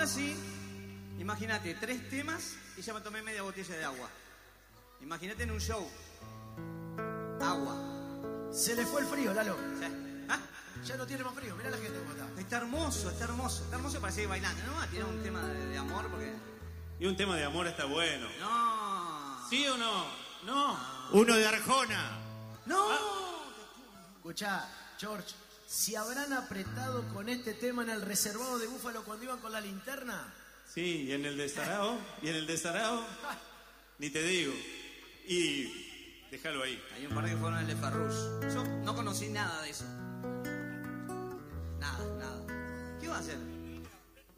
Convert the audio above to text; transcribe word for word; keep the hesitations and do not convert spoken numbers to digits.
ahora sí, imagínate, tres temas y ya me tomé media botella de agua. Imagínate en un show. Agua. Se le fue el frío, Lalo. Sí. ¿Ah? Ya no tiene más frío, mirá la gente cómo está. Está hermoso, está hermoso. Está hermoso para seguir bailando, ¿no? Tiene un tema de, de amor porque... Y un tema de amor está bueno. No. ¿Sí o no? No. Uno de Arjona. No. Escuchá, George, si habrán apretado con este tema en el reservado de Búfalo cuando iban con la linterna. Sí, y en el de Sarao, y en el de Sarao, ni te digo. Y déjalo ahí. Hay un par que fueron el de Ferrus. Yo no conocí nada de eso. Nada, nada. ¿Qué va a hacer?